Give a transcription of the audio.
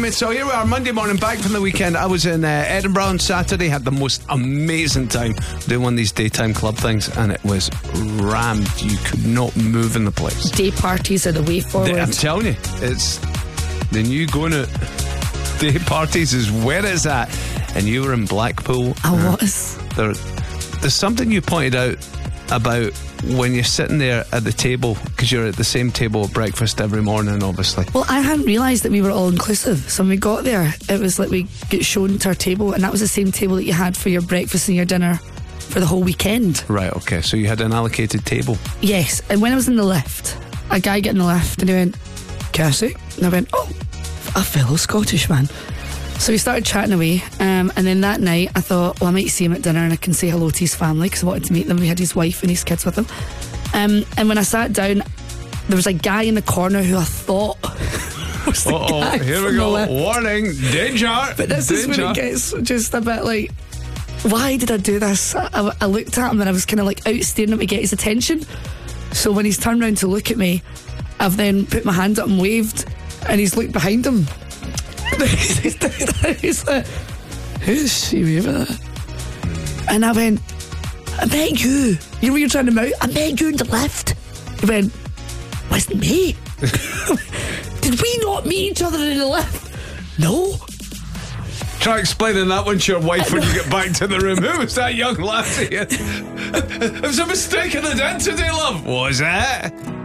mate. So here we are, Monday morning, back from the weekend. I was in Edinburgh on Saturday, had the most amazing time doing one of these daytime club things, and it was rammed. You could not move in the place. Day parties are the way forward. I'm telling you, it's the new going out. Day parties is where it's at. And you were in Blackpool. I was. There's something you pointed out about when you're sitting there at the table, because you're at the same table at breakfast every morning, obviously. Well, I hadn't realised that we were all inclusive. So when we got there, it was like we get shown to our table, and that was the same table that you had for your breakfast and your dinner for the whole weekend. Right, okay. So you had an allocated table. Yes. And when I was in the lift, a guy got in the lift and he went, Cassie? And I went, oh, a fellow Scottish man. So we started chatting away, and then that night I thought, well, I might see him at dinner and I can say hello to his family, because I wanted to meet them. We had his wife and his kids with him, and when I sat down, there was a guy in the corner who I thought was the guy. Here we go. Warning, danger. But this is when it gets just a bit like, why did I do this? I looked at him and I was kind of like out staring him to get his attention. So when he's turned around to look at me, I've then put my hand up and waved, and he's looked behind him. He's like, who's she waving at? And I went, I met you. You know when you're trying to mouth? I met you in the lift. He went, wasn't me. Did we not meet each other in the lift? No. Try explaining that one to your wife when you get back to the room. Who was that young lassie? It was a mistake in identity, love. Was it?